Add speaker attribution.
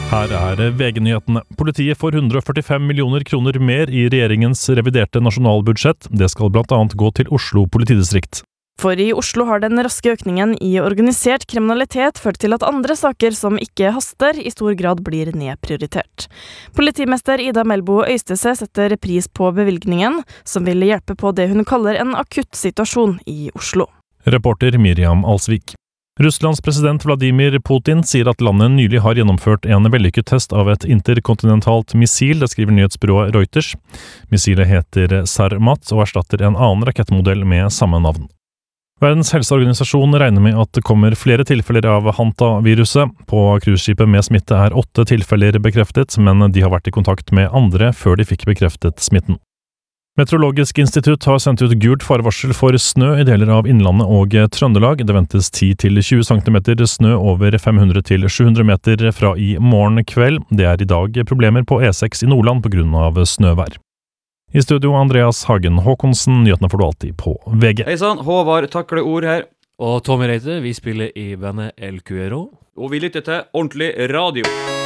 Speaker 1: Her VG-nyhetene. Politiet får 145 millioner kroner mer i regjeringens reviderte nasjonalbudsjett. Det skal blant annet gå til Oslo politidistrikt.
Speaker 2: For i Oslo har den raske økningen i organisert kriminalitet ført til at andre saker som ikke haster, i stor grad blir nedprioritert. Politimester Ida Melbo Øystese setter pris på bevilgningen, som vil hjelpe på det hun kaller en akutt situasjon i Oslo.
Speaker 1: Reporter Miriam Alsvik. Russlands president Vladimir Putin sier at landet nylig har gjennomført en vellykket test av et interkontinentalt missil, det skriver nyhetsbyrået Reuters. Missilet heter Sarmat og erstatter en annen rakettmodell med samme navn. Verdens helseorganisasjon regner med at det kommer flere tilfeller av Hanta-viruset. På cruiseskipet med smitte 8 tilfeller bekreftet, men de har vært i kontakt med andre før de fikk bekreftet smitten. Meteorologisk institutt har sendt ut gult farevarsel for snø i deler av Innlandet og Trøndelag. Det ventes 10-20 cm snø over 500-700 meter fra i morgen kveld. Det i dag problemer på E6 i Nordland på grunn av snøvær. I studio Andreas Hagen Håkonsen, nyhetene får du alltid på VG.
Speaker 3: Hei sann, Håvard takler ord her.
Speaker 4: Og Tommy Reite, vi spiller i bandet El Cuero.
Speaker 3: Og vi lytter til ordentlig radio.